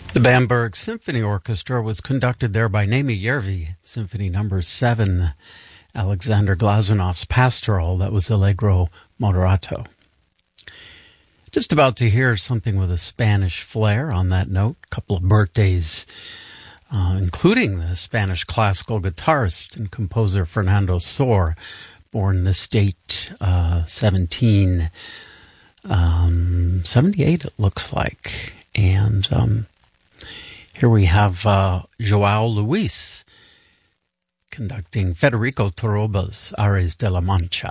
The Bamberg Symphony Orchestra was conducted there by Naimi Järvi, Symphony No. 7, Alexander Glazunov's Pastoral, that was Allegro Moderato. Just about to hear something with a Spanish flair on that note, a couple of birthdays, including the Spanish classical guitarist and composer Fernando Sor, born this date, 1778, it looks like. And here we have João Luis conducting Federico Torroba's Ares de la Mancha.